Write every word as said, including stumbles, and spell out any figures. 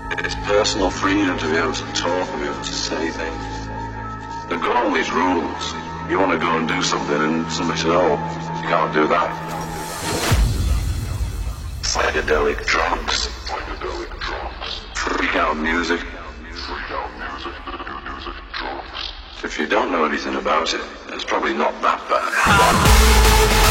It's personal freedom to be able to talk and be able to say things. They've got all these rules. You want to go and do something and somebody says, oh, you can't do that. Psychedelic drugs. Psychedelic drugs. Freak out music. Freak out music. Music drugs. If you don't know anything about it, it's probably not that bad.